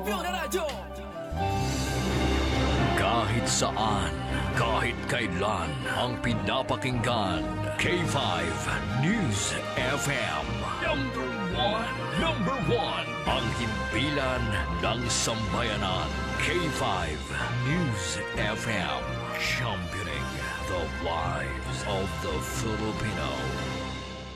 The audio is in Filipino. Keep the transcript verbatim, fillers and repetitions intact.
Kampiyon na radyo! Kahit saan, kahit kailan, ang pinapakinggan. K five News F M. Number one. Number one. Ang himpilan ng sambayanan. K five News F M. Championing the lives of the Filipino.